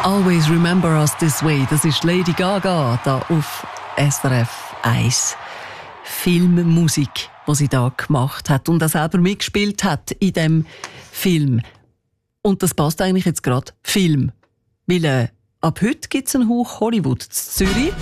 Always Remember Us This Way. Das ist Lady Gaga da auf SRF 1. Filmmusik, die sie da gemacht hat und auch selber mitgespielt hat in dem Film. Und das passt eigentlich jetzt gerade. Film. Weil ab heute gibt es einen Hauch Hollywood in Zürich.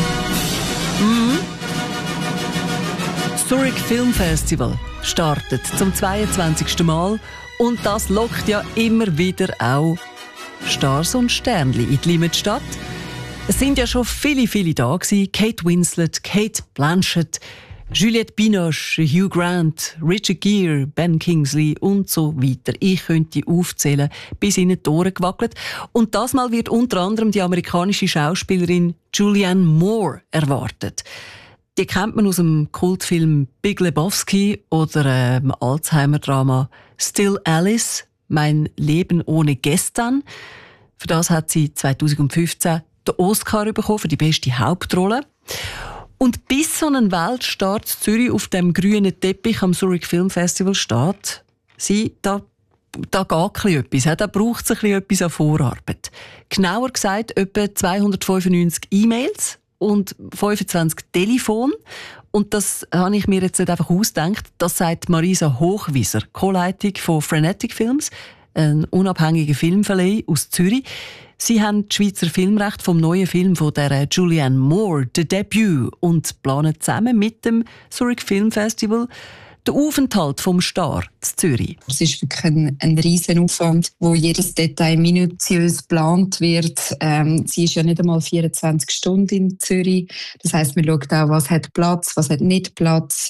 Zurich Film Festival startet zum 22. Mal und das lockt ja immer wieder auch Stars und Sternli in die Limmatstadt. Es sind ja schon viele da gewesen. Kate Winslet, Kate Blanchett, Juliette Binoche, Hugh Grant, Richard Gere, Ben Kingsley und so weiter. Ich könnte aufzählen, bis ihnen die Ohren gewackelt. Und das Mal wird unter anderem die amerikanische Schauspielerin Julianne Moore erwartet. Die kennt man aus dem Kultfilm Big Lebowski oder dem Alzheimer-Drama Still Alice, Mein Leben ohne Gestern. Für das hat sie 2015 den Oscar bekommen für die beste Hauptrolle. Und bis so ein Weltstart in Zürich auf dem grünen Teppich am Zurich Film Festival steht, da geht etwas. Da braucht es etwas an Vorarbeit. Genauer gesagt, etwa 295 E-Mails und 25 Telefon. Und das habe ich mir jetzt nicht einfach ausgedacht. Das sagt Marisa Hochwieser, Co-Leitung von Frenetic Films, ein unabhängiger Filmverleih aus Zürich. Sie haben das Schweizer Filmrecht vom neuen Film von der Julianne Moore, «The Debut», und planen zusammen mit dem Zurich Film Festival den Aufenthalt vom Star in Zürich. Es ist wirklich ein riesen Aufwand, wo jedes Detail minutiös geplant wird. Sie ist ja nicht einmal 24 Stunden in Zürich. Das heisst, man schaut auch, was hat Platz, was hat nicht Platz.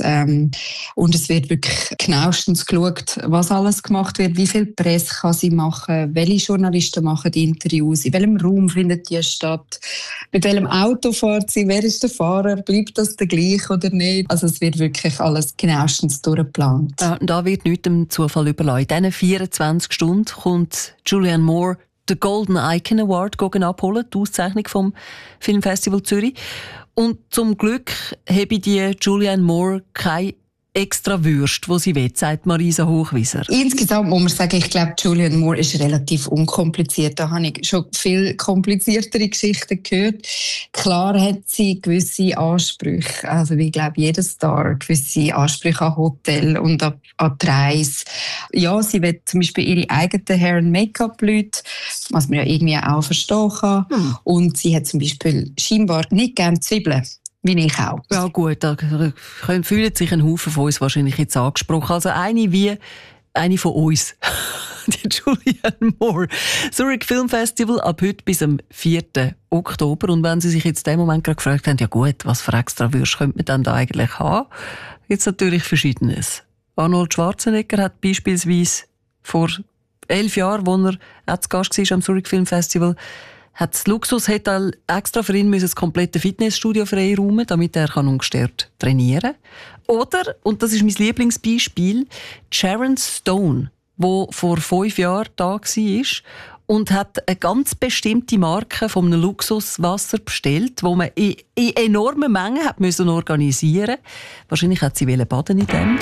Und es wird wirklich genauestens geschaut, was alles gemacht wird, wie viel Presse kann sie machen, welche Journalisten machen die Interviews, in welchem Raum findet die statt, mit welchem Auto fährt sie, wer ist der Fahrer, bleibt das der gleiche oder nicht. Also es wird wirklich alles genauestens durchgeplant. Da wird nichts dem Zufall überlassen. In diesen 24 Stunden kommt Julianne Moore den Golden Icon Award abholen, die Auszeichnung vom Filmfestival Zürich. Und zum Glück habe die Julianne Moore keine extra Würste, die sie will, sagt Marisa Hochwieser. Insgesamt muss man sagen, ich glaube, Julianne Moore ist relativ unkompliziert. Da habe ich schon viel kompliziertere Geschichten gehört. Klar hat sie gewisse Ansprüche, also wie, glaube jeder Star, gewisse Ansprüche an Hotel und an die Reise. Ja, sie will zum Beispiel ihre eigenen Hair- und Make-up-Leute, was man ja irgendwie auch verstehen kann. Und sie hat zum Beispiel scheinbar nicht gerne Zwiebeln. Wie ich auch. Ja gut, da fühlen sich ein Haufen von uns wahrscheinlich jetzt angesprochen. Also eine von uns. Die Julianne Moore. Zurich Film Festival ab heute bis am 4. Oktober. Und wenn Sie sich jetzt in dem Moment gerade gefragt haben, ja gut, was für extra Würste könnte man dann da eigentlich haben? Jetzt natürlich Verschiedenes. Arnold Schwarzenegger hat beispielsweise vor 11 Jahren, als er zu Gast war am Zurich Film Festival, hat das Luxushotel extra für ihn das komplette Fitnessstudio freiräumen, damit er ungestört trainieren kann. Oder, und das ist mein Lieblingsbeispiel, Sharon Stone, die vor 5 Jahren da war und hat eine ganz bestimmte Marke von einem Luxuswasser bestellt, wo man in enormen Mengen hat müssen organisieren. Wahrscheinlich hat sie baden in dem.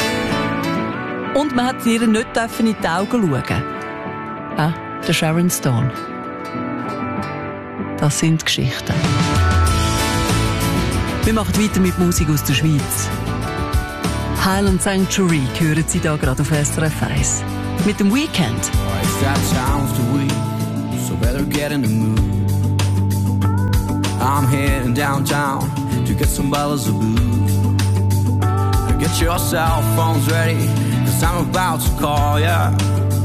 Und man hat ihr nicht in die Augen schauen. Der Sharon Stone. Das sind Geschichten. Wir machen weiter mit Musik aus der Schweiz. Highland Sanctuary hören Sie da gerade auf SRF 1. Mit dem Weekend. It's that time of the week, so better get in the mood. I'm heading downtown to get some bottles of booze. Get your cell phones ready, 'cause I'm about to call ya.